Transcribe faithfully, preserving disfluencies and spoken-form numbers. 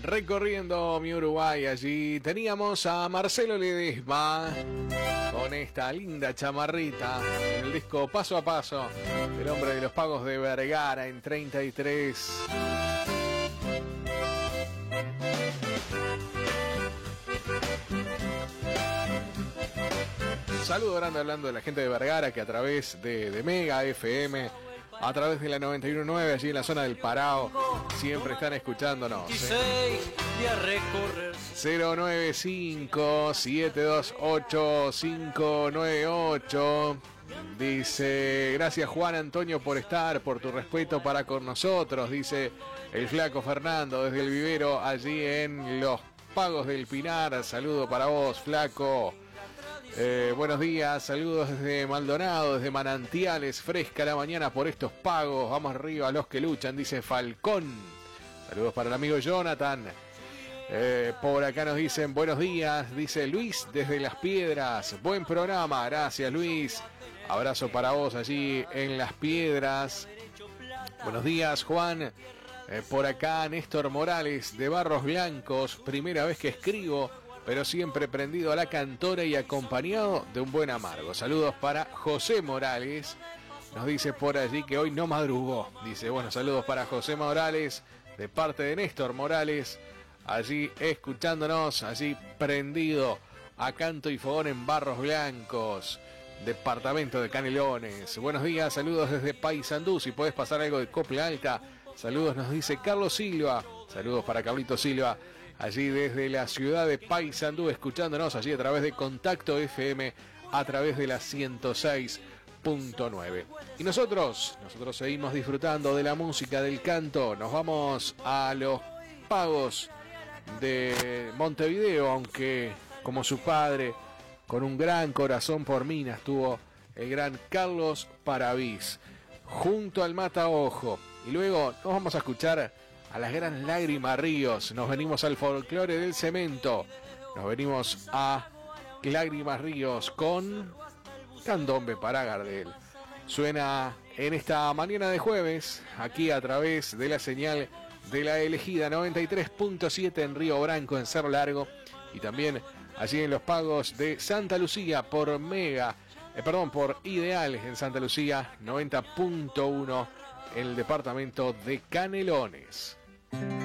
Recorriendo mi Uruguay, allí teníamos a Marcelo Ledesma con esta linda chamarrita en el disco Paso a Paso, el hombre de los pagos de Vergara en treinta y tres. Saludo grande hablando de la gente de Vergara que a través de, de Mega F M, a través de la noventa y uno punto nueve allí en la zona del Parao, siempre están escuchándonos. ¿eh? cero nueve cinco, siete dos ocho, cinco nueve ocho. Dice, gracias Juan Antonio por estar, por tu respeto para con nosotros, dice el flaco Fernando desde el vivero allí en Los Pagos del Pinar. Saludo para vos, flaco. Eh, buenos días, saludos desde Maldonado, desde Manantiales, fresca la mañana por estos pagos, vamos arriba los que luchan, dice Falcón. Saludos para el amigo Jonathan. Eh, por acá nos dicen buenos días, dice Luis desde Las Piedras, buen programa, gracias Luis, abrazo para vos allí en Las Piedras. Buenos días Juan, eh, por acá Néstor Morales de Barros Blancos, primera vez que escribo, pero siempre prendido a la cantora y acompañado de un buen amargo. Saludos para José Morales, nos dice por allí que hoy no madrugó. Dice, bueno, saludos para José Morales, de parte de Néstor Morales, allí escuchándonos, allí prendido a canto y fogón en Barros Blancos, departamento de Canelones. Buenos días, saludos desde Paysandú, si podés pasar algo de Copla Alta. Saludos, nos dice Carlos Silva, saludos para Carlito Silva, allí desde la ciudad de Paysandú, escuchándonos allí a través de Contacto F M, a través de la ciento seis punto nueve. Y nosotros, nosotros seguimos disfrutando de la música, del canto. Nos vamos a los pagos de Montevideo, aunque como su padre, con un gran corazón por minas, tuvo el gran Carlos Paravís, junto al Mata Ojo. Y luego nos vamos a escuchar a las grandes Lágrimas Ríos, nos venimos al folclore del cemento, nos venimos a Lágrimas Ríos con Candombe para Gardel. Suena en esta mañana de jueves, aquí a través de la señal de la elegida noventa y tres punto siete en Río Branco, en Cerro Largo, y también allí en los pagos de Santa Lucía por Mega, eh, perdón, por Ideales en Santa Lucía, noventa punto uno en el departamento de Canelones.